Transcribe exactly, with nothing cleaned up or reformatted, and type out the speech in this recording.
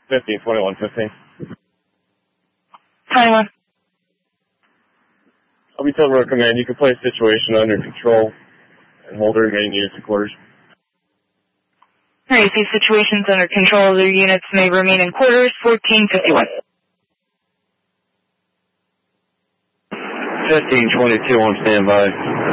fifteen twenty-one fifteen. twenty-one. I'll be told road command, you can place situation under control and hold the remaining units in quarters. Alright, these situations under control of their units may remain in quarters, fourteen fifty-one. fifteen twenty-two on standby.